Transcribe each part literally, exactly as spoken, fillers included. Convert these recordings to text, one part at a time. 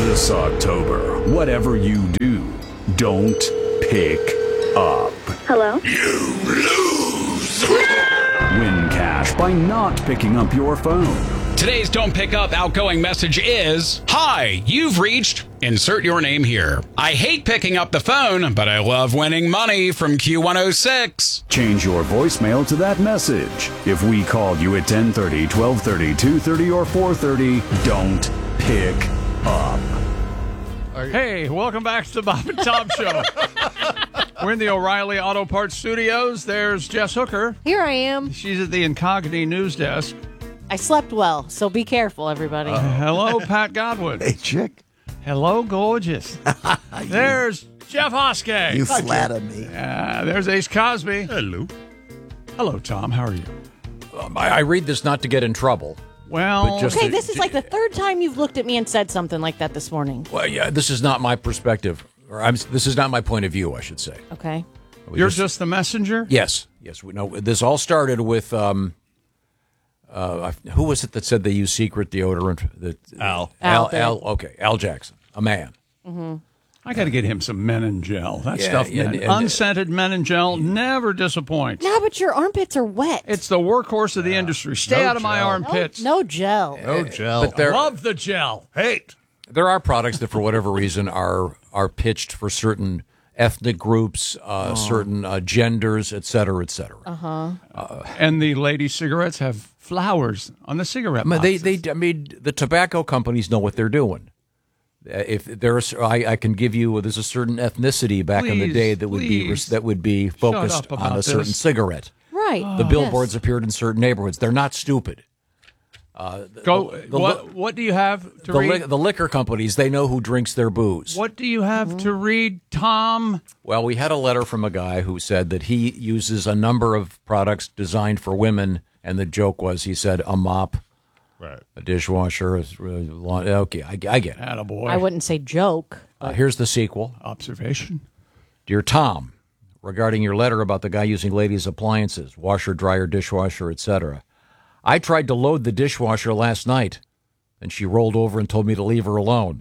This October, whatever you do, don't pick up. Hello? You lose! Win cash by not picking up your phone. Today's Don't Pick Up outgoing message is, Hi, you've reached, insert your name here. I hate picking up the phone, but I love winning money from Q one oh six. Change your voicemail to that message. If we called you at ten thirty, twelve thirty, two thirty, or four thirty, don't pick up. Hey, welcome back to the Bob and Tom Show. We're in the O'Reilly Auto Parts Studios. There's Jess Hooker. Here I am. She's at the Incognito News Desk. I slept well, so be careful, everybody. Uh, hello, Pat Godwin. Hey, chick. Hello, gorgeous. There's Jeff Hoskey. You flatter me. Uh, there's Ace Cosby. Hello. Hello, Tom. How are you? Um, I, I read this not to get in trouble. Well, just okay, to- this is like the third time you've looked at me and said something like that this morning. Well, yeah, this is not my perspective, or I'm, this is not my point of view, I should say. Okay. We you're just- just the messenger? Yes, yes. We know this all started with um, uh, who was it that said they use secret deodorant? That Al. Al. Al did. Al. Okay, Al Jackson, a man. I got to get him some men gel. That Yeah, stuff, yeah, man. and- and- Unscented men and gel never disappoints. No, but your armpits are wet. It's the workhorse of the industry. Stay No out of my gel. armpits. no gel. No gel. But there, Love the gel. Hate. there are products that, for whatever reason, are are pitched for certain ethnic groups, uh, certain uh, genders, et cetera, et cetera. Uh-huh. And the lady cigarettes have flowers on the cigarette I mean, they, boxes. they, I mean, the tobacco companies know what they're doing. Uh, If there's, I, I can give you, there's a certain ethnicity back in the Please, day that would be please. that would be focused up on about a certain this. cigarette. Right. The yes. billboards appeared in certain neighborhoods. They're not stupid. Go. the- what, what do you have to The, read? li- the liquor companies, they know who drinks their booze. What do you have to read, Tom? Well, we had a letter from a guy who said that he uses a number of products designed for women, and the joke was he said a mop, Right. a dishwasher. A, lawn- okay, I, I get it. Attaboy. I wouldn't say joke. Uh, here's the sequel. Observation. Dear Tom, regarding your letter about the guy using ladies' appliances, washer, dryer, dishwasher, et cetera, I tried to load the dishwasher last night, and she rolled over and told me to leave her alone.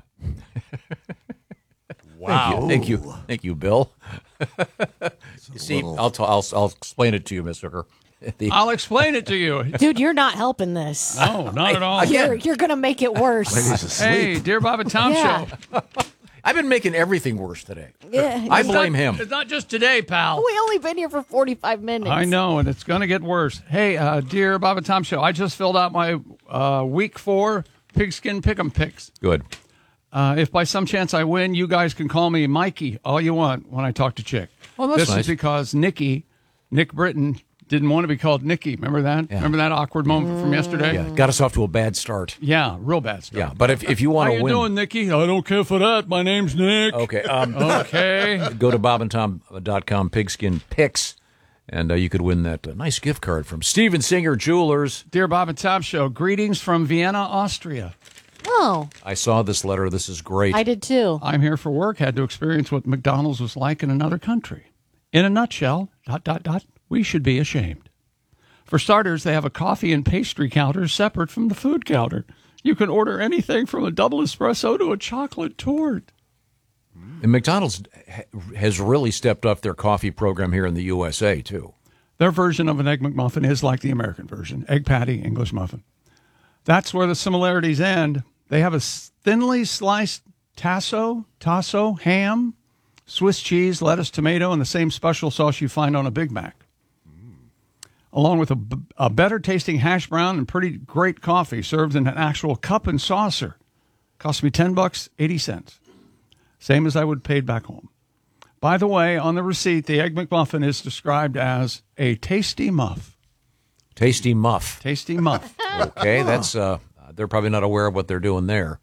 Wow. Thank you, thank you, thank you, Bill. You see, I'll, t- I'll I'll explain it to you, Mister Hooker. The- I'll explain it to you. Dude, you're not helping this. No, not at all. You're, you're going to make it worse. He's asleep. Hey, dear Bob and Tom Yeah. Show. I've been making everything worse today. Yeah. I It's blame not- him. It's not just today, pal. We only been here for forty-five minutes. I know, and it's going to get worse. Hey, uh, dear Bob and Tom Show, I just filled out my uh, week four pigskin pick'em picks. Good. Uh, if by some chance I win, you guys can call me Mikey all you want when I talk to Chick. Oh, that's this nice. is because Nikki, Nick Britton, didn't want to be called Nikki. Remember that? Yeah. Remember that awkward moment from yesterday? Yeah, got us off to a bad start. Yeah, real bad stuff. Yeah, but if, if you want How to you win, doing, Nikki? I don't care for that. My name's Nick. okay, um, Okay. go to bob and tom dot com pigskin picks, and uh, you could win that uh, nice gift card from Steven Singer Jewelers. Dear Bob and Tom Show, greetings from Vienna, Austria. Oh, I saw this letter. This is great. I did too. I'm here for work, had to experience what McDonald's was like in another country. In a nutshell, dot, dot, dot, we should be ashamed. For starters, they have a coffee and pastry counter separate from the food counter. You can order anything from a double espresso to a chocolate torte. And McDonald's ha- has really stepped up their coffee program here in the U S A, too. Their version of an Egg McMuffin is like the American version, egg patty, English muffin. That's where the similarities end. They have a thinly sliced tasso, tasso, ham, Swiss cheese, lettuce, tomato, and the same special sauce you find on a Big Mac. Along with a, a better tasting hash brown and pretty great coffee served in an actual cup and saucer. Cost me ten bucks, eighty cents. Same as I would paid back home. By the way, on the receipt, the Egg McMuffin is described as a tasty muff. Tasty Muff. Tasty muff. Okay, that's uh, they're probably not aware of what they're doing there.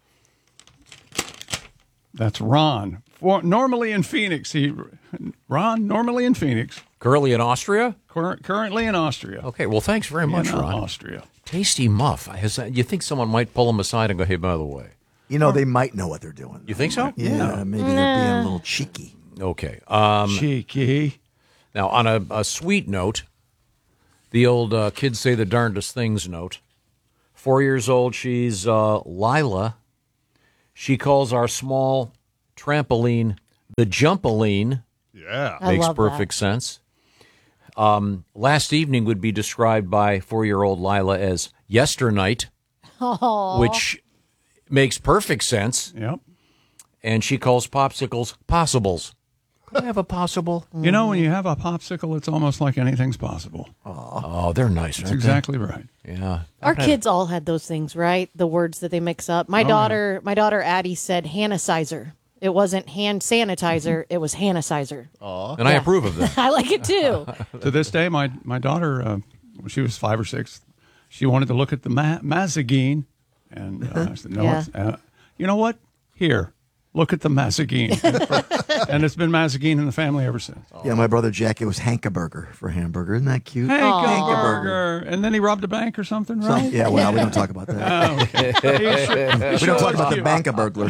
That's Ron. For, normally in Phoenix. He, Ron, normally in Phoenix. Currently in Austria? Cur- currently in Austria. Okay, well, thanks very much, in, uh, Ron. Austria. Tasty Muff. Has, you think someone might pull him aside and go, hey, by the way? You know, they might know what they're doing. You think so? Yeah, maybe they're being a little cheeky. Okay. Um, Cheeky. now, on a, a sweet note, the old uh, kids say the darndest things note. Four years old, she's uh, Lila. She calls our small trampoline the Jumpaline. Yeah. I Makes love perfect that. sense. Um, last evening would be described by four-year-old Lila as yesternight, which makes perfect sense. Yep. And she calls popsicles possibles. Could I have a possible? You know, when you have a popsicle, it's almost like anything's possible. Oh, they're nice, That's aren't exactly right. they? Yeah. Our kids all had those things, right? The words that they mix up. My Oh, daughter, my daughter Addie said Hannah-sizer. It wasn't hand sanitizer. It was Hannah-sizer. And I Yeah. approve of that. I like it too. To this day, my my daughter, uh, when she was five or six, she wanted to look at the ma- Mazagine, and uh, I said, "No, Yeah. it's, uh, you know what? Here, look at the Mazagine." and, and it's been Mazagine in the family ever since. Yeah, my brother Jack, it was Hankaburger for hamburger. Isn't that cute? Hey, Hankaburger. burger, and then he robbed a bank or something, So- right? yeah, well, we don't talk about that. Oh, okay. He sure- he We sure don't talk was about the cute. bank of burglar.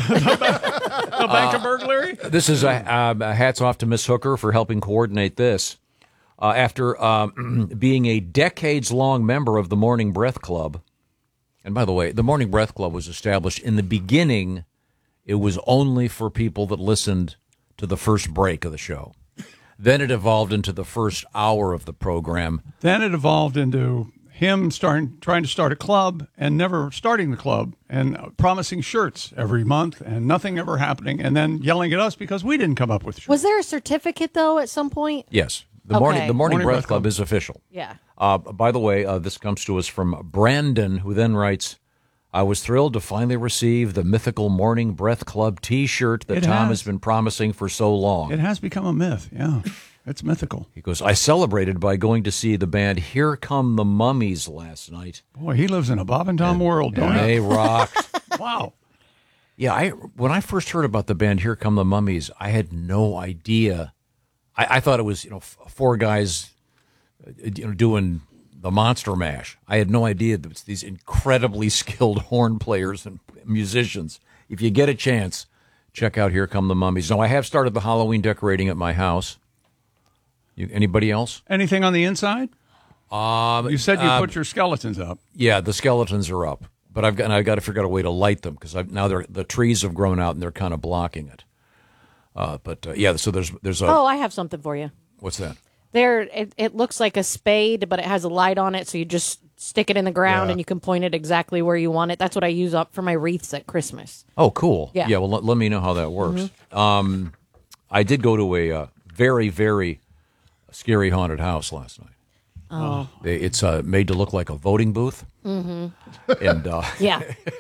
The bank of burglary. This is a, uh, a hats off to Miss Hooker for helping coordinate this. Uh, after um, being a decades-long member of the Morning Breath Club, and by the way, the Morning Breath Club was established in the beginning. It was only for people that listened to the first break of the show. Then it evolved into the first hour of the program. Then it evolved into him starting trying to start a club and never starting the club and promising shirts every month and nothing ever happening, and then yelling at us because we didn't come up with shirts. Was there a certificate though at some point? Yes, the Okay. morning the Morning, Morning Breath Breath Club Club. is official. Yeah. Uh, by the way, uh, this comes to us from Brandon, who then writes, I was thrilled to finally receive the mythical Morning Breath Club T-shirt that It Tom has. has been promising for so long. It has become a myth. Yeah, it's mythical. He goes, I celebrated by going to see the band Here Come the Mummies last night. Boy, he lives in a Bob and Tom world, don't They rocked. he? Wow. Yeah, I when I first heard about the band Here Come the Mummies, I had no idea. I, I thought it was you know f- four guys, uh, you know, doing the Monster Mash. I had no idea that it's these incredibly skilled horn players and musicians. If you get a chance, check out Here Come the Mummies. Now, I have started the Halloween decorating at my house. You, anybody else? Anything on the inside? Um, You said you uh, put your skeletons up. Yeah, the skeletons are up, but I've got I've got to figure out a way to light them because now they're the trees have grown out and they're kind of blocking it. Uh, but uh, yeah, so there's there's a Oh, I have something for you. what's that? There, it, it looks like a spade, but it has a light on it, so you just stick it in the ground Yeah. and you can point it exactly where you want it. That's what I use up for my wreaths at Christmas. Oh, cool. Yeah. Yeah. Well, let, let me know how that works. Um, I did go to a uh, very very scary haunted house last night. Oh, They, it's uh, made to look like a voting booth. Mm-hmm. And uh, yeah.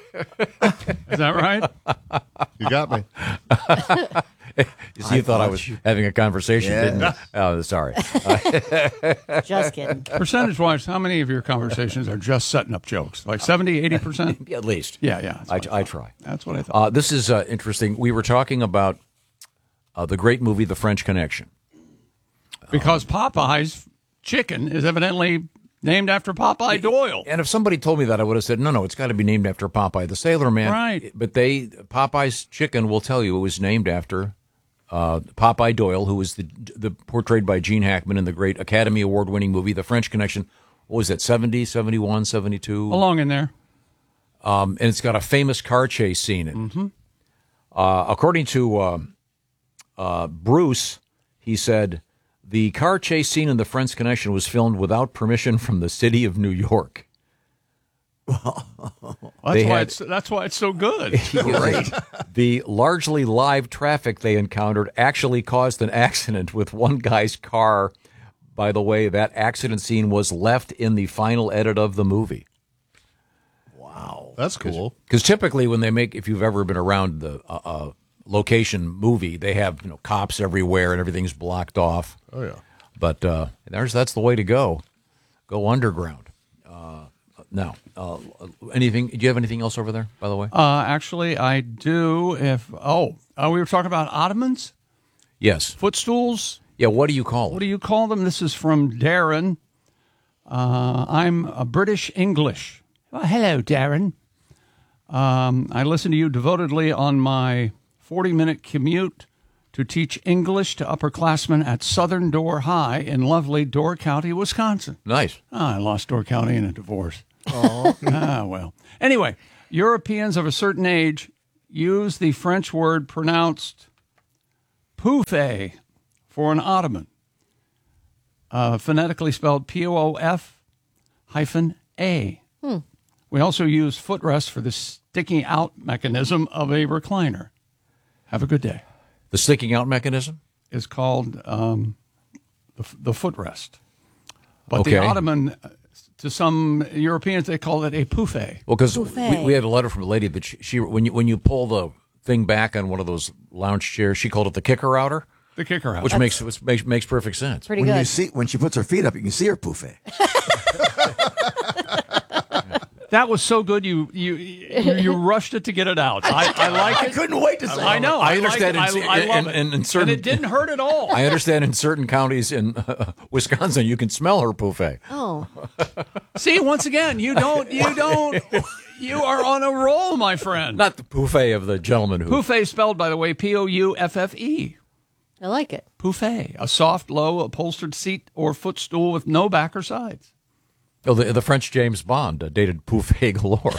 Is that right? You got me. you, see, you thought I was having a conversation, Yeah. didn't you? Oh, sorry. Just kidding. Percentage wise, how many of your conversations are just setting up jokes? Like seventy, eighty percent? At least. Yeah, yeah. That's I, what I try. That's what I thought. Uh, this is uh, interesting. We were talking about uh, the great movie, The French Connection. Because Popeye's chicken is evidently named after Popeye Doyle. And if somebody told me that, I would have said, no, no, it's got to be named after Popeye the Sailor Man. Right. But they, Popeye's chicken will tell you it was named after uh, Popeye Doyle, who was the, the portrayed by Gene Hackman in the great Academy Award winning movie, The French Connection. What was that, seventy, seventy-one, seventy-two? Along in there. Um, and it's got a famous car chase scene in it. Mm-hmm. Uh, according to uh, uh, Bruce, he said, the car chase scene in The French Connection was filmed without permission from the city of New York. That's They why had- it's that's why it's so good. Great. The largely live traffic they encountered actually caused an accident with one guy's car. By the way, that accident scene was left in the final edit of the movie. That's cool. Because typically when they make, if you've ever been around the uh, uh, location movie, they have you know cops everywhere and everything's blocked off. Oh, yeah. But uh, there's that's the way to go. Go underground. Uh, now, uh, anything? Do you have anything else over there? By the way, Uh, actually, I do. If oh, uh, we were talking about ottomans, yes. footstools. Yeah. What do you call What it? do you call them? This is from Darren. Uh, I'm a British English. Well, hello, Darren. Um, I listen to you devotedly on my forty-minute commute to teach English to upperclassmen at Southern Door High in lovely Door County, Wisconsin. Nice. Ah, I lost Door County in a divorce. Oh. ah, well. Anyway, Europeans of a certain age use the French word pronounced pouffe for an ottoman, uh, phonetically spelled P O O F hyphen A. Hmm. We also use footrest for the sticking out mechanism of a recliner. Have a good day. The sticking out mechanism? Is called um, the, the footrest. But Okay. the ottoman, uh, to some Europeans, they call it a pouffe. Well, because we, Buffet. we had a letter from a lady that she, she when you when you pull the thing back on one of those lounge chairs, she called it the kicker outer, The kicker out. which makes which makes makes perfect sense. Pretty When good. you see when she puts her feet up, you can see her pouffe. That was so good. You you you, you rushed it to get it out. I, I like I it. couldn't wait to say. I know. I I, understand Like it. in- I, I in- love in- it. in- in certain- and it didn't hurt at all. I understand in certain counties in uh, Wisconsin you can smell her pouffe. Oh, See, once again, you don't. You don't. You are on a roll, my friend. Not the pouffe of the gentleman who. Pouffe spelled, by the way, P O U F F E. I like it. Pouffe, a soft, low, upholstered seat or footstool with no back or sides. Oh, the, the French James Bond uh, dated pouffe galore.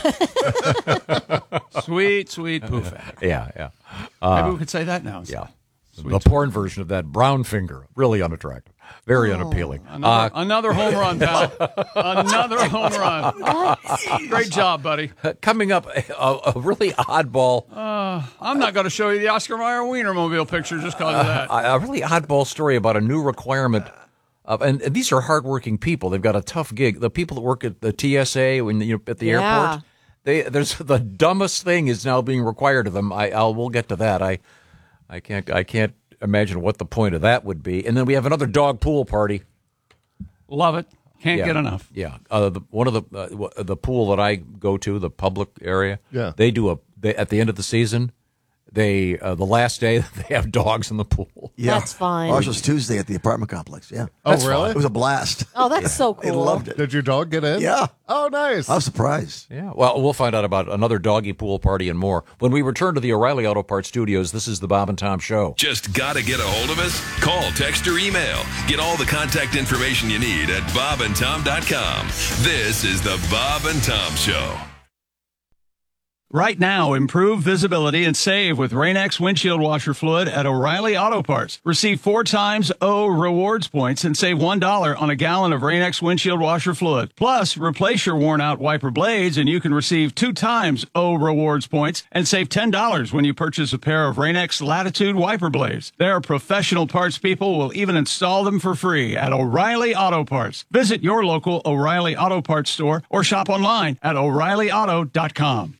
Sweet, sweet Pouffe. yeah, yeah, Maybe we could say that now. yeah. The porn version of that, brown finger, really ununattractive, very unappealing. Another, another home run, pal. Another home run. Great job, buddy. Uh, coming up, a, a really oddball, I'm not going to show you the Oscar Mayer Wienermobile picture just because of that. a, a really oddball story about a new requirement. Of, and, and these are hardworking people. They've got a tough gig. The people that work at the T S A when you know, at the Yeah. airport, they there's the dumbest thing is now being required of them. I I'll we'll get to that. I I can't I can't imagine what the point of that would be. And then we have another dog pool party. Love it. Can't Yeah. get enough. Yeah, uh, the, one of the uh, w- the pool that I go to, the public area. Yeah. they do a they, at the end of the season. They uh, the last day they have dogs in the pool. Yeah. That's fun. Ours was Tuesday at the apartment complex. Yeah. Oh, That's really? fun. It was a blast. Oh, that's so They cool. loved it. Did your dog get in? Yeah. Oh, nice. I was surprised. Yeah, well, we'll find out about another doggy pool party and more when we return to the O'Reilly Auto Parts studios. This is the Bob and Tom Show. Just gotta get a hold of us? Call, text, or email. Get all the contact information you need at bob and tom dot com. This is the Bob and Tom Show. Right now, improve visibility and save with Rain-X windshield washer fluid at O'Reilly Auto Parts. Receive four times O rewards points and save one dollar on a gallon of Rain-X windshield washer fluid. Plus, replace your worn-out wiper blades and you can receive two times O rewards points and save ten dollars when you purchase a pair of Rain-X Latitude wiper blades. Their professional parts people will even install them for free at O'Reilly Auto Parts. Visit your local O'Reilly Auto Parts store or shop online at o'reilly auto dot com.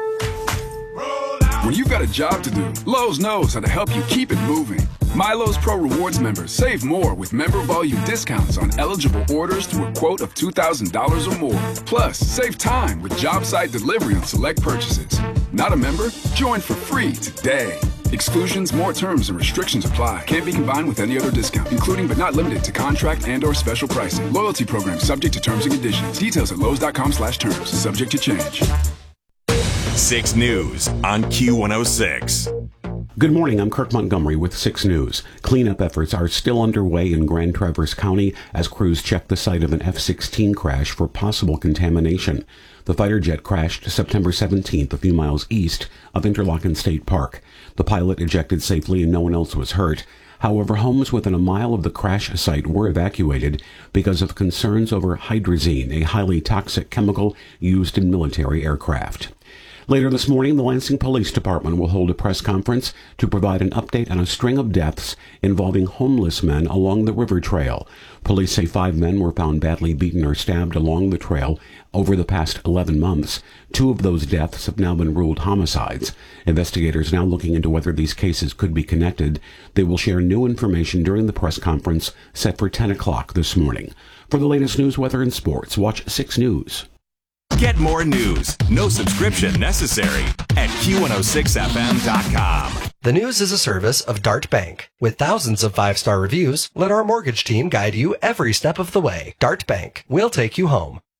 When you've got a job to do, Lowe's knows how to help you keep it moving. MyLowe's Pro Rewards members save more with member volume discounts on eligible orders through a quote of two thousand dollars or more. Plus, save time with job site delivery on select purchases. Not a member? Join for free today. Exclusions, more terms, and restrictions apply. Can't be combined with any other discount, including but not limited to contract and or special pricing. Loyalty program subject to terms and conditions. Details at lowes dot com slash terms. Subject to change. six News on Q one oh six. Good morning, I'm Kirk Montgomery with six News. Cleanup efforts are still underway in Grand Traverse County as crews check the site of an F sixteen crash for possible contamination. The fighter jet crashed September seventeenth a few miles east of Interlochen State Park. The pilot ejected safely and no one else was hurt. However, homes within a mile of the crash site were evacuated because of concerns over hydrazine, a highly toxic chemical used in military aircraft. Later this morning, the Lansing Police Department will hold a press conference to provide an update on a string of deaths involving homeless men along the river trail. Police say five men were found badly beaten or stabbed along the trail over the past eleven months. Two of those deaths have now been ruled homicides. Investigators now looking into whether these cases could be connected. They will share new information during the press conference set for ten o'clock this morning. For the latest news, weather, and sports, watch six News. Get more news, no subscription necessary, at Q one oh six F M dot com. The News is a service of Dart Bank. With thousands of five-star reviews, let our mortgage team guide you every step of the way. Dart Bank. We'll take you home.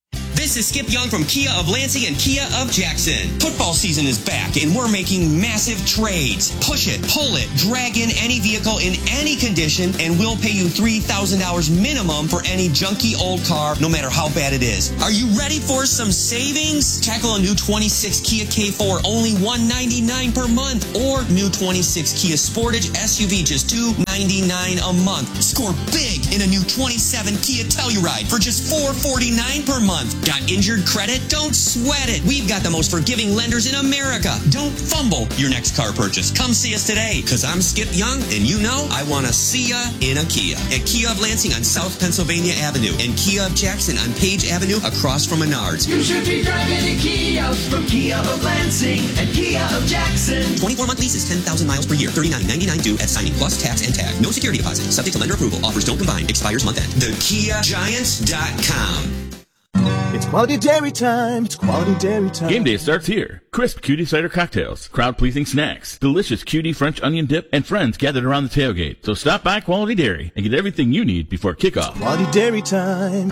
this is Skip Young from Kia of Lansing and Kia of Jackson. Football season is back, and we're making massive trades. Push it, pull it, drag in any vehicle in any condition, and we'll pay you three thousand dollars minimum for any junky old car, no matter how bad it is. Are you ready for some savings? Tackle a new twenty-six Kia K four, only one hundred ninety-nine dollars per month, or new twenty-six Kia Sportage S U V, just two hundred ninety-nine dollars a month. Score big in a new twenty-seven Kia Telluride for just four hundred forty-nine dollars per month. Got injured credit? Don't sweat it. We've got the most forgiving lenders in America. Don't fumble your next car purchase. Come see us today, because I'm Skip Young, and you know I want to see ya in a Kia. At Kia of Lansing on South Pennsylvania Avenue, and Kia of Jackson on Page Avenue across from Menards. You should be driving a Kia from Kia of Lansing and Kia of Jackson. twenty-four month lease is ten thousand miles per year. thirty-nine ninety-nine due at signing plus tax and tag. No security deposit. Subject to lender approval. Offers don't combine. Expires month end. the kia giants dot com. It's quality dairy time. It's quality dairy time. Game day starts here. Crisp cutie cider cocktails, crowd-pleasing snacks, delicious cutie French onion dip, and friends gathered around the tailgate. So stop by Quality Dairy and get everything you need before kickoff. Quality dairy time.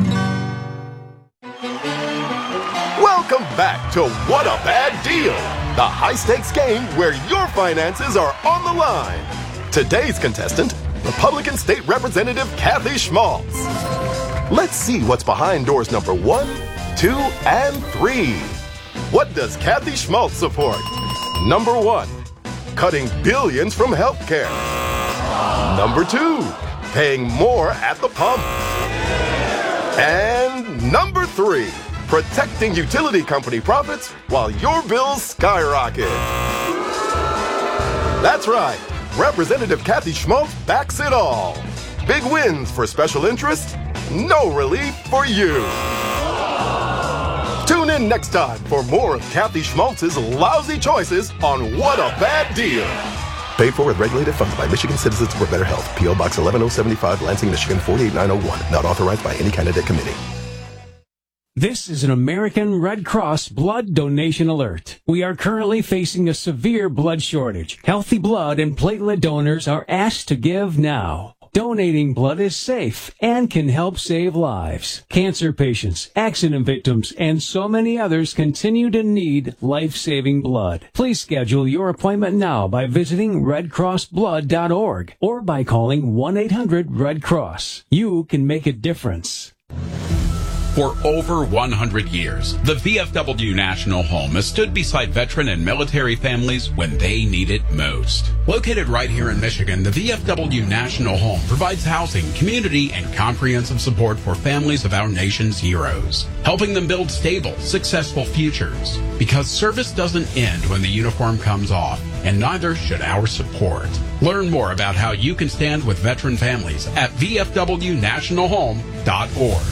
Welcome back to What a Bad Deal, the high-stakes game where your finances are on the line. Today's contestant, Republican State Representative Kathy Schmaltz. Let's see what's behind doors number one, two, and three. What does Kathy Schmaltz support? Number one, cutting billions from healthcare. Number two, paying more at the pump. And number three, protecting utility company profits while your bills skyrocket. That's right. Representative Kathy Schmaltz backs it all. Big wins for special interests, no relief for you. Tune in next time for more of Kathy Schmaltz's lousy choices on What a Bad Deal. Paid for with regulated funds by Michigan Citizens for Better Health. P O Box eleven oh seventy-five, Lansing, Michigan four eight nine oh one. Not authorized by any candidate committee. This is an American Red Cross blood donation alert. We are currently facing a severe blood shortage. Healthy blood and platelet donors are asked to give now. Donating blood is safe and can help save lives. Cancer patients, accident victims, and so many others continue to need life-saving blood. Please schedule your appointment now by visiting red cross blood dot org or by calling one eight hundred red cross. You can make a difference. For over one hundred years, the V F W National Home has stood beside veteran and military families when they need it most. Located right here in Michigan, the V F W National Home provides housing, community, and comprehensive support for families of our nation's heroes, helping them build stable, successful futures. Because service doesn't end when the uniform comes off, and neither should our support. Learn more about how you can stand with veteran families at V F W national home dot org.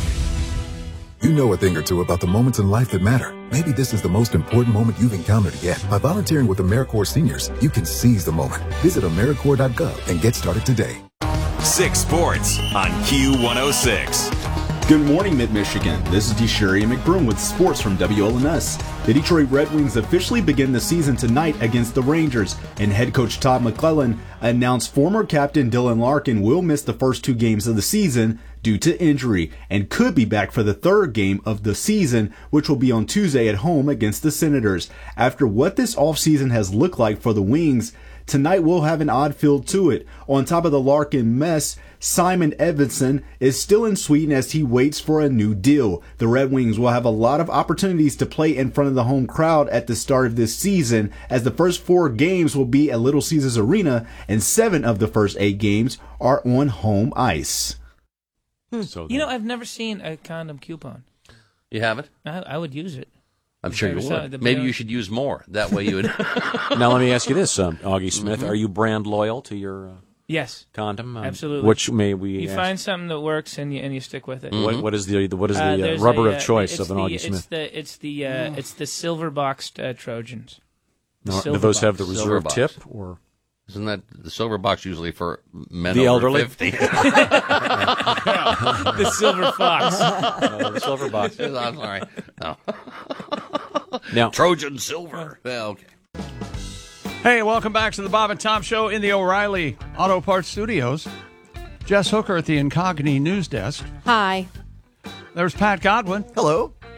You know a thing or two about the moments in life that matter. Maybe this is the most important moment you've encountered yet. By volunteering with AmeriCorps Seniors, you can seize the moment. Visit AmeriCorps dot gov and get started today. Six Sports on Q one oh six. Good morning, Mid-Michigan. This is DeSherry McBroom with sports from W L N S. The Detroit Red Wings officially begin the season tonight against the Rangers, and head coach Todd McClellan announced former captain Dylan Larkin will miss the first two games of the season due to injury and could be back for the third game of the season, which will be on Tuesday at home against the Senators. After what this offseason has looked like for the Wings, tonight will have an odd feel to it. On top of the Larkin mess, Simon Edvinsson is still in Sweden as he waits for a new deal. The Red Wings will have a lot of opportunities to play in front of the home crowd at the start of this season, as the first four games will be at Little Caesars Arena and seven of the first eight games are on home ice. Hmm. So you know, I've never seen a condom coupon. You haven't? I, I would use it. I'm sure you would. Maybe you should use more. That way you would. Now let me ask you this, um, Augie Smith. Mm-hmm. Are you brand loyal to your uh, yes condom? Um, absolutely. Which may we You ask? Find something that works and you and you stick with it. Mm-hmm. What, what is the what is the uh, uh, rubber a, of choice uh, of an the, Augie it's Smith? The, it's the uh, mm. it's the silver boxed uh, Trojans. No, do those box. have the reserve tip or? Isn't that the silver box usually for men the over elderly? fifty? The silver fox. No, the silver box. I'm sorry. No. Now, Trojan silver. Yeah, okay. Hey, welcome back to the Bob and Tom Show in the O'Reilly Auto Parts Studios. Jess Hooker at the Incogni News Desk. Hi. There's Pat Godwin. Hello.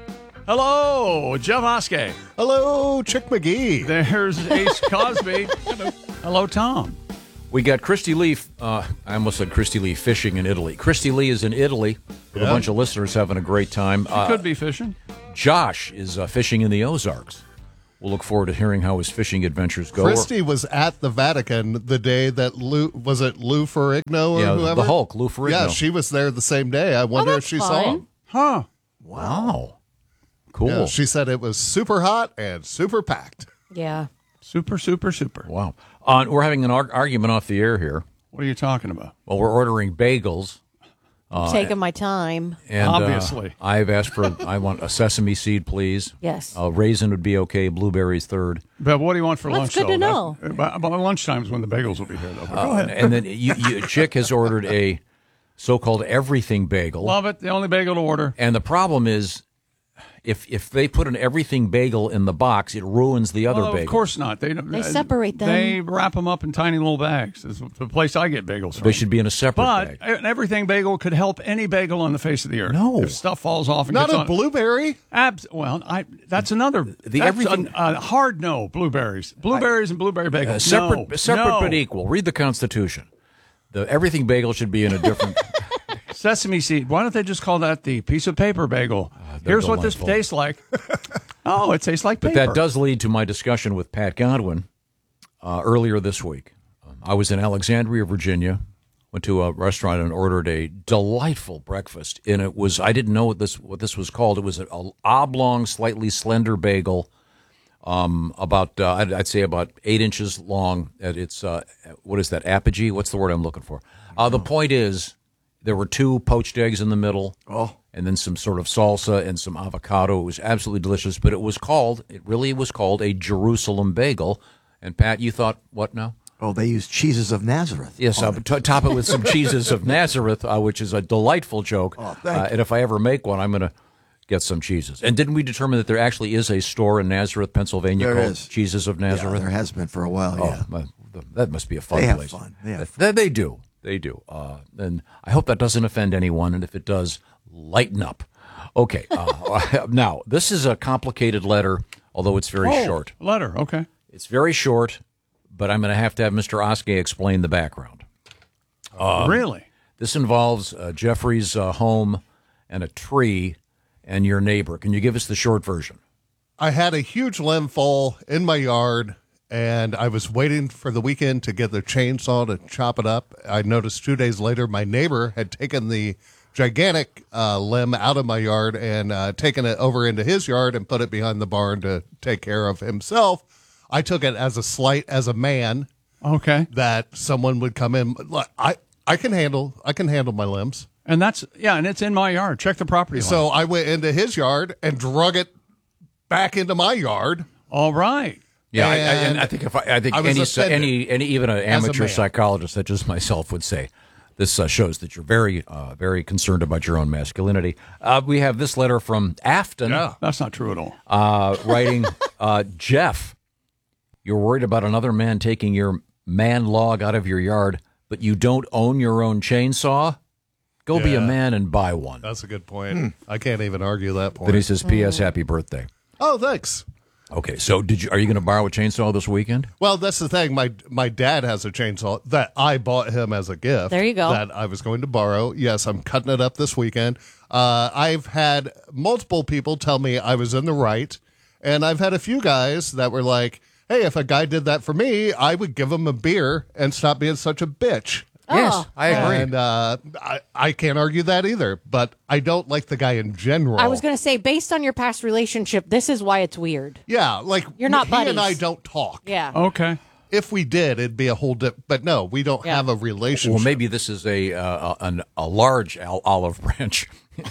Hello, Jeff Oskey. Hello, Chick McGee. There's Ace Cosby. Hello. Hello, Tom. We got Christy Lee. Uh, I almost said Christy Lee fishing in Italy. Christy Lee is in Italy with Yeah. a bunch of listeners having a great time. He could be fishing. Josh is uh, fishing in the Ozarks. We'll look forward to hearing how his fishing adventures go. Christy was at the Vatican the day that Lou, was it Lou Ferrigno or Yeah, the whoever? Hulk, Lou Ferrigno. Yeah, she was there the same day. I wonder if that's she saw fun. him. Huh. Wow. Cool. Yeah, she said it was super hot and super packed. Yeah. Super, super, super. Wow. Uh, we're having an ar- argument off the air here. What are you talking about? Well, we're ordering bagels. Uh, Taking my time. and, uh, Obviously. I've asked for, I want a sesame seed, please. Yes. A raisin would be okay. Blueberries third. But what do you want for That's lunch? good to though? know. That- by, by lunchtime is when the bagels will be here, though. But go Uh, ahead. And then you, you, Chick has ordered a so-called everything bagel. Love it. The only bagel to order. And the problem is, if if they put an everything bagel in the box, it ruins the other Well, bagel. of course not. They, They separate them. They wrap them up in tiny little bags. It's the place I get bagels from. They should be in a separate But bag. an everything bagel could help any bagel on the face of the earth. No. If stuff falls off and Not gets a on. blueberry? Abs- well, I that's another. The that's everything- a, a hard no. Blueberries, blueberries, and blueberry bagels. Uh, separate, no, separate no. but equal. Read the Constitution. The everything bagel should be in a different. Sesame seed. Why don't they just call that the piece of paper bagel? they're Here's what this delightful. tastes like. Oh, it tastes like But paper. that does lead to my discussion with Pat Godwin uh, earlier this week. Um, I was in Alexandria, Virginia. Went to a restaurant and ordered a delightful breakfast, and it was I didn't know what this what this was called. It was an oblong, slightly slender bagel, um, about uh, I'd, I'd say about eight inches long. At its uh, what is that apogee? What's the word I'm looking for? Uh, the point is, there were two poached eggs in the middle, Oh. and then some sort of salsa and some avocado. It was absolutely delicious. But it was called it really was called a Jerusalem bagel. And Pat, you thought what now? Oh, they use cheeses of Nazareth. Yes, on uh, it. t- top it with some cheeses of Nazareth, uh, which is a delightful joke. Oh, thank uh, you. and if I ever make one, I'm going to get some cheeses. And didn't we determine that there actually is a store in Nazareth, Pennsylvania There called is. Cheeses of Yeah, Nazareth? there has been for a while, Oh, yeah. my- that must be a fun They have place. fun. They have They, they do. They do. Uh, and I hope that doesn't offend anyone. And if it does, lighten up. Okay. Uh, now, this is a complicated letter, although it's very Oh, short. Letter. Okay. It's very short, but I'm going to have to have Mister Oskey explain the background. Um, Really? This involves uh, Jeffrey's uh, home and a tree and your neighbor. Can you give us the short version? I had a huge limb fall in my yard, and I was waiting for the weekend to get the chainsaw to chop it up. I noticed two days later my neighbor had taken the gigantic uh, limb out of my yard and uh, taken it over into his yard and put it behind the barn to take care of himself. I took it as a slight as a man. Okay. That someone would come in. Look, I, I can handle I can handle my limbs. And that's yeah, and it's in my yard. Check the property line. So I went into his yard and drug it back into my yard. All right. Yeah, I, I, And and I think if I, I think I was any offended any any even an as a amateur man. psychologist such as myself would say, this uh, shows that you're very uh, very concerned about your own masculinity. Uh, we have this letter from Afton. Yeah, that's not true at all. Uh, writing, uh, Jeff, you're worried about another man taking your man log out of your yard, but you don't own your own chainsaw. Go be a Yeah. man and buy one. That's a good point. I can't even argue that point. Then he says, P S. Happy birthday. Oh, thanks. Okay, so did you? Are you going to borrow a chainsaw this weekend? Well, that's the thing. My my dad has a chainsaw that I bought him as a gift. There you go. That I was going to borrow. Yes, I'm cutting it up this weekend. Uh, I've had multiple people tell me I was in the right, and I've had a few guys that were like, "Hey, if a guy did that for me, I would give him a beer and stop being such a bitch." Yes, I agree. And uh, I, I can't argue that either, but I don't like the guy in general. I was going to say, based on your past relationship, this is why it's weird. Yeah, like You're not he and buddies. I don't talk. Yeah. Okay. If we did, it'd be a whole dip. But no, we don't have a relationship. Well, maybe this is a uh, an, a large al- olive branch,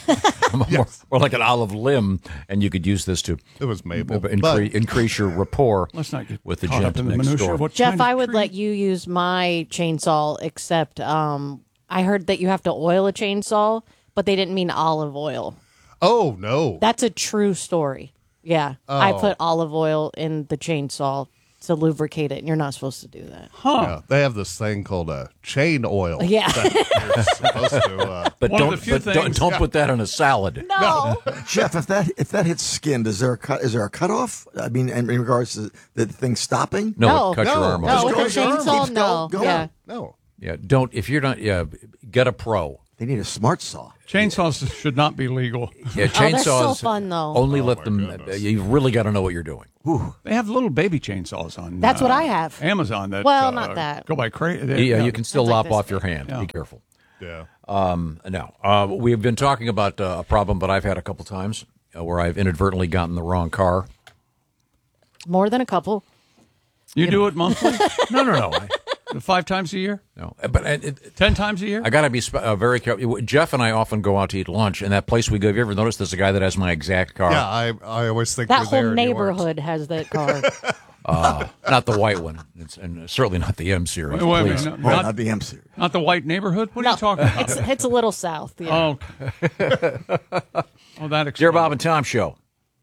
more, more like an olive limb, and you could use this to It was maple, incre- but- increase your rapport Let's not get with the caught up gent in the next minutia door. of what Jeff, kind of I would tree- let you use my chainsaw, except um, I heard that you have to oil a chainsaw, but they didn't mean olive oil. Oh, no. That's a true story. Yeah. I Oh. put olive oil in the chainsaw. to lubricate it, and you're not supposed to do that. Huh. Yeah, they have this thing called a chain oil. Yeah. that you're supposed to, uh, But One of don't, the few but don't, things- don't put that on a salad. No. Jeff, if that if that hits skin, does there a cut? Is there a cutoff? I mean, in, in regards to the thing stopping? No, No. it cuts your No. arm No, off. with goes a on, chainsaw, keeps no. go- going. Yeah. no. Yeah, don't, if you're not, yeah, get a pro. They need a smart saw. Chainsaws should not be legal. Yeah, Oh, chainsaws. that's so fun, though. Only Oh, let my them, goodness. you've really got to know what you're doing. They have little baby chainsaws on. That's uh, what I have. Amazon. That Well, uh, not that. Go by crazy. Yeah, you can still That's like lop this off your thing. hand. Yeah. Be careful. Yeah. Um, no, uh, we've been talking about uh, a problem that I've had a couple times uh, where I've inadvertently gotten the wrong car. More than a couple. You do it monthly? No, no, no. I, Five times a year? no, but it, it, Ten times a year? I got to be sp- uh, very careful. Jeff and I often go out to eat lunch, and that place we go. Have you ever noticed there's a guy that has my exact car? Yeah, I I always think That we're there whole and yours. neighborhood has that car. Uh, not the white one, it's, and certainly not the M series. Wait, wait a please. minute. Oh, Not, not the M series. not the white neighborhood? What are No, you talking about? It's, it's a little south. Yeah. Oh, oh, that explains. Dear Bob and Tom Show.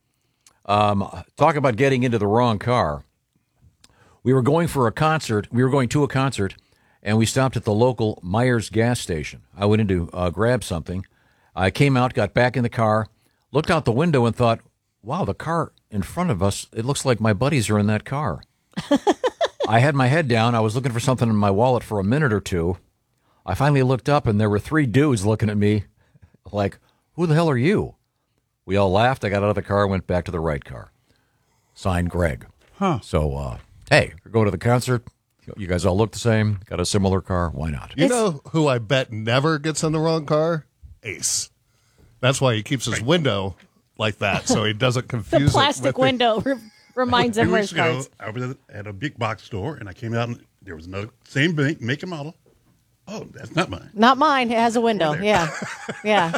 Um, talk about getting into the wrong car. We were going for a concert. We were going to a concert, and we stopped at the local Myers gas station. I went in to uh, grab something. I came out, got back in the car, looked out the window, and thought, wow, the car in front of us, it looks like my buddies are in that car. I had my head down. I was looking for something in my wallet for a minute or two. I finally looked up, and there were three dudes looking at me like, who the hell are you? We all laughed. I got out of the car, went back to the right car. Signed, Greg. Huh. So, uh, hey, we're going to the concert. You guys all look the same. Got a similar car. Why not? You know who I bet never gets in the wrong car? Ace. That's why he keeps his window like that, so he doesn't confuse The it plastic with the- window re- reminds him Two where weeks his ago, cards. I was at a big box store, and I came out, and there was another same make, make and model. Oh, that's not mine. Not mine. It has a window. Yeah. Yeah.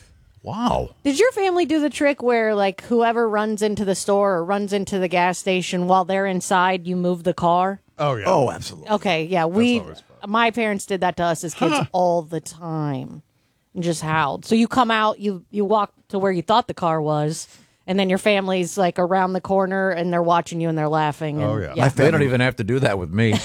Wow. Did your family do the trick where, like, whoever runs into the store or runs into the gas station while they're inside, you move the car? Oh, yeah. Oh, absolutely. Okay, yeah. We, always my parents did that to us as kids all the time and just howled. So you come out, you, you walk to where you thought the car was, and then your family's, like, around the corner, and they're watching you and they're laughing. And, Oh, yeah. My They don't family- even have to do that with me.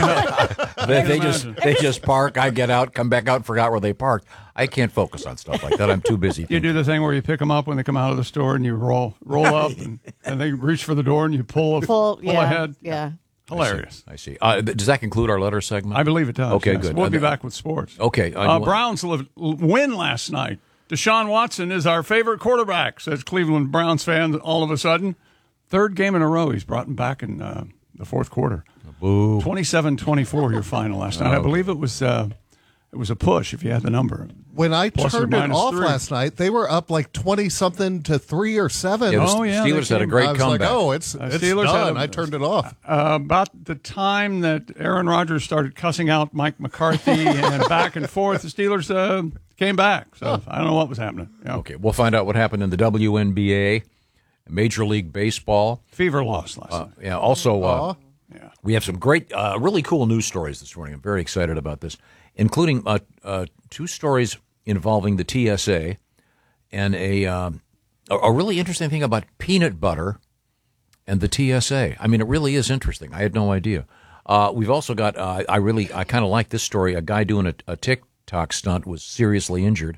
they they just they just park. I get out, come back out, and forgot where they parked. I can't focus on stuff like that. I'm too busy. You thinking. do the thing where you pick them up when they come out of the store and you roll roll up and, and they reach for the door and you pull, a, Pull, pull yeah, ahead. yeah. Hilarious. I see. Uh, th- does that conclude our letter segment? I believe it does. Okay, yes. good. We'll Uh, be th- back with sports. Okay. Uh, you- Browns li- win last night. Deshaun Watson is our favorite quarterback, says Cleveland Browns fans all of a sudden. Third game in a row he's brought him back in uh, the fourth quarter. Boo. twenty-seven twenty-four your final last night. I believe it was uh, it was a push if you had the number. When I Plus or turned it minus off three. last night, they were up like twenty something to three or seven. Yeah, the Oh, yeah, Steelers they had a came- great I was comeback. like, oh, it's, Uh, it's Steelers had done. a- I turned it off. Uh, about the time that Aaron Rodgers started cussing out Mike McCarthy and back and forth, the Steelers uh, came back. So I don't know what was happening. Yeah. Okay, we'll find out what happened in the W N B A, Major League Baseball. Fever loss last Uh, night. yeah. Also, uh, Yeah. we have some great, uh, really cool news stories this morning. I'm very excited about this, including uh, uh, two stories involving the T S A and a um, a a really interesting thing about peanut butter and the T S A. I mean, it really is interesting. I had no idea. Uh, we've also got. Uh, I really, I kind of like this story. A guy doing a, a TikTok stunt was seriously injured.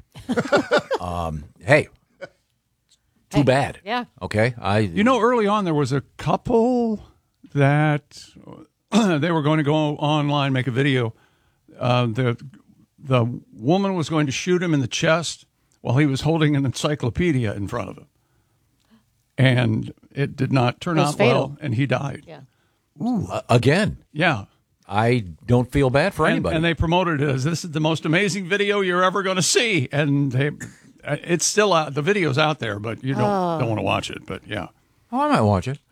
um, hey, too bad. Yeah. Okay. I. You know, early on there was a couple that they were going to go online, make a video. Uh, the the woman was going to shoot him in the chest while he was holding an encyclopedia in front of him, and it did not turn It was out fatal. well, and he died. Yeah. Ooh, uh, again. Yeah. I don't feel bad for And, anybody. and they promoted it as this is the most amazing video you're ever going to see, and they, it's still out. The video's out there, but you don't Oh. don't want to watch it. But yeah, Oh, I might watch it.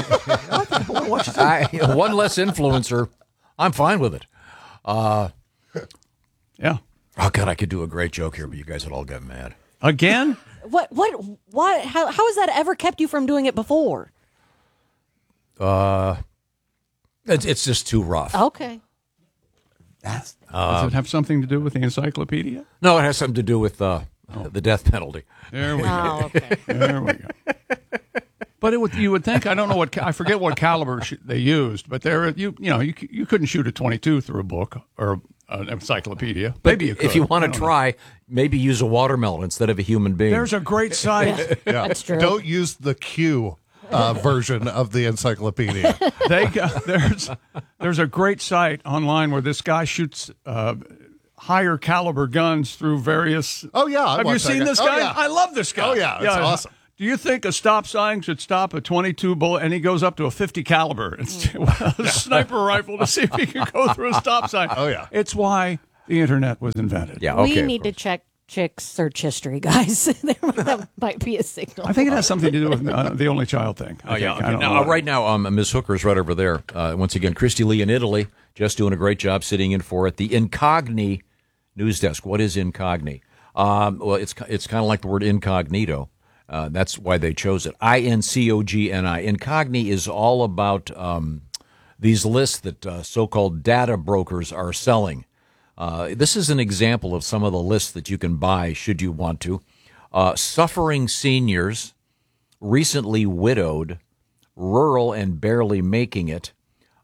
I, one less influencer. I'm fine with it. Uh, yeah. Oh, God, I could do a great joke here, but you guys would all get mad. Again? What? What? What? How? How has that ever kept you from doing it before? Uh, it's, it's just too rough. Okay. That's Does it have something to do with the encyclopedia? No, it has something to do with uh, the death penalty. There we Oh, go. okay. There we go. But it would, you would think, I don't know what, I forget what caliber sh- they used, but there, you you know, you you couldn't shoot a twenty-two through a book or an encyclopedia. But maybe you could. if you want I to don't know. try, maybe use a watermelon instead of a human being. There's a great site. Yeah. That's true. Don't use the Q uh, version of the encyclopedia. They got, there's there's a great site online where this guy shoots uh, higher caliber guns through various. Oh yeah, I have you watched that seen guy. this Oh, guy? yeah. I love this guy. Oh yeah, it's awesome. Do you think a stop sign should stop a twenty-two bullet and he goes up to a fifty caliber it's a sniper rifle to see if he can go through a stop sign? Oh yeah, it's why the internet was invented. Yeah, okay. we need to check chicks' search history, guys. That might be a signal. I think it has something to do with uh, the only child thing. I Oh, yeah. think. I Okay. don't Now, know. uh, right now, um, Miz Hooker's right over there. Uh, once again, Christy Lee in Italy, just doing a great job sitting in for it. The Incogni news desk. What is Incogni? Um, well, it's it's kind of like the word incognito. Uh, that's why they chose it. I N C O G N I. Incogni is all about um, these lists that uh, so-called data brokers are selling. Uh, this is an example of some of the lists that you can buy should you want to. Uh, suffering seniors, recently widowed, rural and barely making it,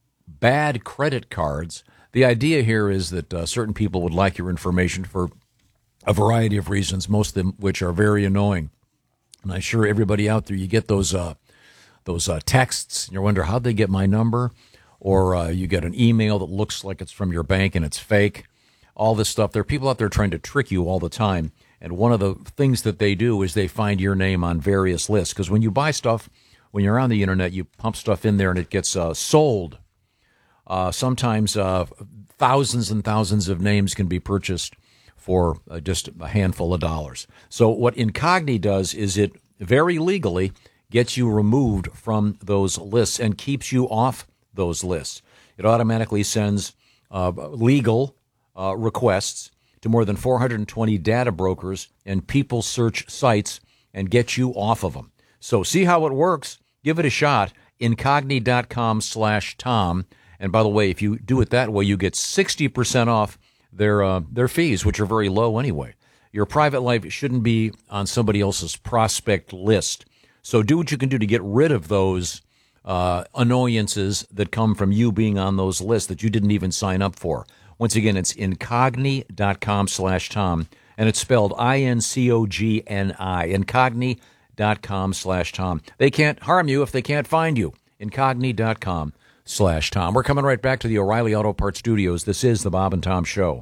bad credit cards. The idea here is that uh, certain people would like your information for a variety of reasons, most of them which are very annoying. And I'm sure everybody out there, you get those uh, those uh, texts, and you wonder how'd they get my number, or uh, you get an email that looks like it's from your bank and it's fake. All this stuff. There are people out there trying to trick you all the time. And one of the things that they do is they find your name on various lists. Because when you buy stuff, when you're on the internet, you pump stuff in there and it gets uh, sold. Uh, sometimes uh, thousands and thousands of names can be purchased for uh, just a handful of dollars. So what Incogni does is it very legally gets you removed from those lists and keeps you off those lists. It automatically sends uh, legal uh, requests to more than four hundred twenty data brokers and people search sites and get you off of them. So see how it works. Give it a shot. Incogni.com slash Tom. And by the way, if you do it that way, you get sixty percent off their uh, their fees, which are very low anyway. Your private life shouldn't be on somebody else's prospect list. So do what you can do to get rid of those uh, annoyances that come from you being on those lists that you didn't even sign up for. Once again, it's incogni.com slash Tom, and it's spelled I N C O G N I, incogni.com slash Tom. They can't harm you if they can't find you. Incogni.com slash Tom. We're coming right back to the O'Reilly Auto Parts Studios. This is the Bob and Tom Show.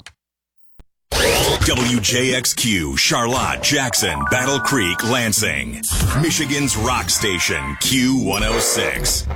W J X Q, Charlotte, Jackson, Battle Creek, Lansing. Michigan's rock station, Q one oh six.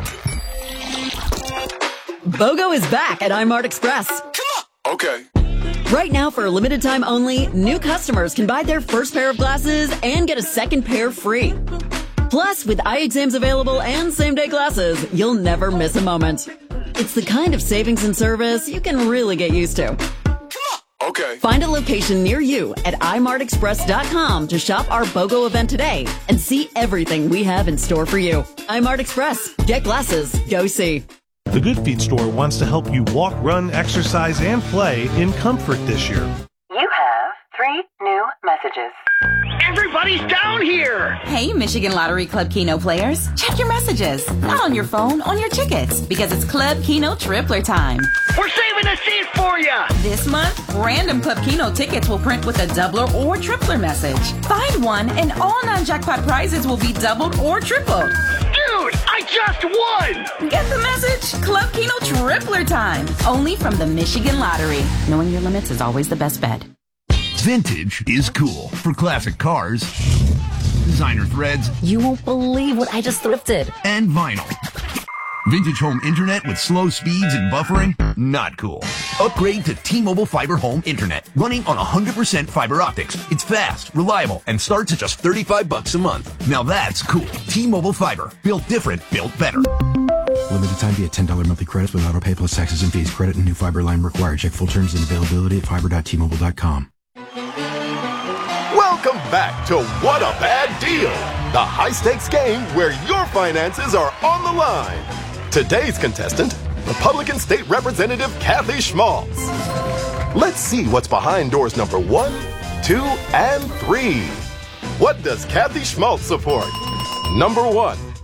BOGO is back at iMart Express. Come on. Okay. Right now, for a limited time only, new customers can buy their first pair of glasses and get a second pair free. Plus, with eye exams available and same-day glasses, you'll never miss a moment. It's the kind of savings and service you can really get used to. Okay. Find a location near you at i mart express dot com to shop our BOGO event today and see everything we have in store for you. iMart Express. Get glasses. Go see. The Good Feet store wants to help you walk, run, exercise, and play in comfort this year. You have three new messages. Everybody's down here! Hey, Michigan Lottery Club Keno players. Check your messages. Not on your phone, on your tickets. Because it's Club Keno Tripler time. We're saving a seat for you! This month, random Club Keno tickets will print with a doubler or tripler message. Find one and all non-jackpot prizes will be doubled or tripled. Dude, I just won! Get the message? Club Keno Tripler time. Only from the Michigan Lottery. Knowing your limits is always the best bet. Vintage is cool. For classic cars, designer threads. You won't believe what I just thrifted. And vinyl. Vintage home internet with slow speeds and buffering? Not cool. Upgrade to T-Mobile Fiber Home Internet, running on one hundred percent fiber optics. It's fast, reliable, and starts at just thirty-five bucks a month. Now that's cool. T-Mobile Fiber. Built different, built better. Limited time via ten dollars monthly credits with auto pay plus taxes and fees. Credit and new fiber line required. Check full terms and availability at fiber dot t mobile dot com. Welcome back to What a Bad Deal, the high-stakes game where your finances are on the line. Today's contestant, Republican State Representative Kathy Schmaltz. Let's see what's behind doors number one, two, and three. What does Kathy Schmaltz support? Number one,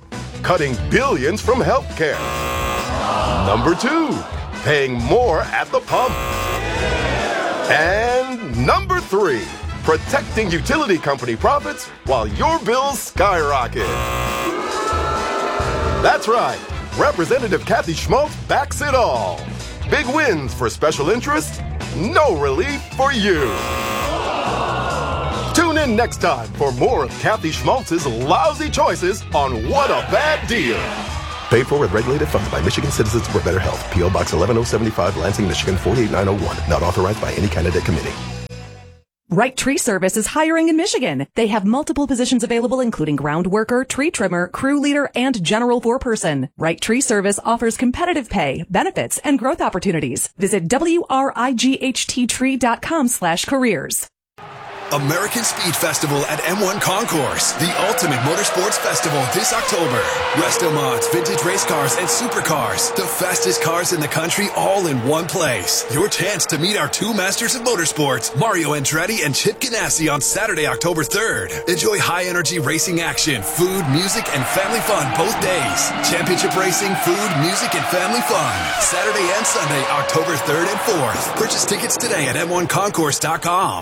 cutting billions from healthcare. Number two, paying more at the pump. And number three, protecting utility company profits while your bills skyrocket. That's right. Representative Kathy Schmaltz backs it all. Big wins for special interests, no relief for you. Tune in next time for more of Kathy Schmaltz's lousy choices on What a Bad Deal. Paid for with regulated funds by Michigan Citizens for Better Health. P O. Box eleven oh seventy-five, Lansing, Michigan four eight nine oh one. Not authorized by any candidate committee. Right Tree Service is hiring in Michigan. They have multiple positions available, including ground worker, tree trimmer, crew leader, and general foreperson. Right Tree Service offers competitive pay, benefits, and growth opportunities. Visit W-R-I-G-H-T-Tree.com slash careers. American Speed Festival at M one Concourse, the ultimate motorsports festival this October. Resto mods, vintage race cars, and supercars. The fastest cars in the country all in one place. Your chance to meet our two masters of motorsports, Mario Andretti and Chip Ganassi, on Saturday, October third. Enjoy high-energy racing action, food, music, and family fun both days. Championship racing, food, music, and family fun. Saturday and Sunday, October third and fourth. Purchase tickets today at M one concourse dot com.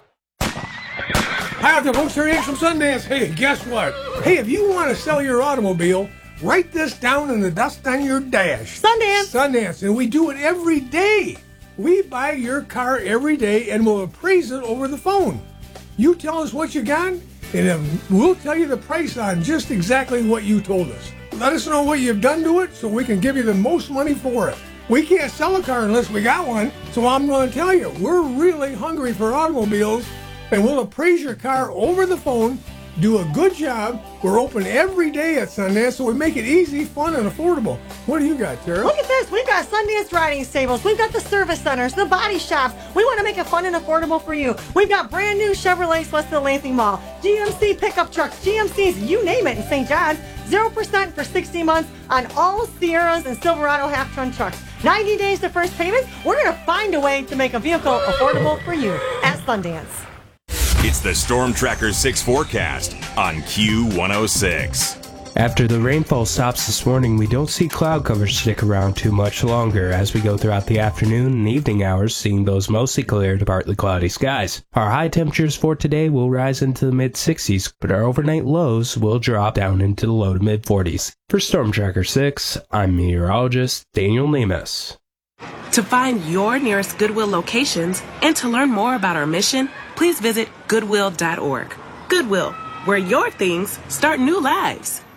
Hi out there, folks. Here Ian from Sundance. Hey, guess what? Hey, if you want to sell your automobile, write this down in the dust on your dash. Sundance. Sundance. And we do it every day. We buy your car every day and we'll appraise it over the phone. You tell us what you got, and then we'll tell you the price on just exactly what you told us. Let us know what you've done to it so we can give you the most money for it. We can't sell a car unless we got one, so I'm going to tell you, we're really hungry for automobiles. And we'll appraise your car over the phone, do a good job. We're open every day at Sundance, so we make it easy, fun, and affordable. What do you got, Tara? Look at this. We've got Sundance riding stables. We've got the service centers, the body shops. We want to make it fun and affordable for you. We've got brand new Chevrolets west of the Lansing Mall, G M C pickup trucks, G M Cs, you name it in Saint John's. zero percent for sixty months on all Sierras and Silverado half-ton trucks. ninety days to first payment. We're going to find a way to make a vehicle affordable for you at Sundance. It's the Storm Tracker six forecast on Q one oh six. After the rainfall stops this morning, we don't see cloud cover stick around too much longer as we go throughout the afternoon and evening hours, seeing those mostly clear to partly cloudy skies. Our high temperatures for today will rise into the mid sixties, but our overnight lows will drop down into the low to mid forties. For Storm Tracker six, I'm meteorologist Daniel Nemes. To find your nearest Goodwill locations and to learn more about our mission, please visit goodwill dot org. Goodwill, where your things start new lives.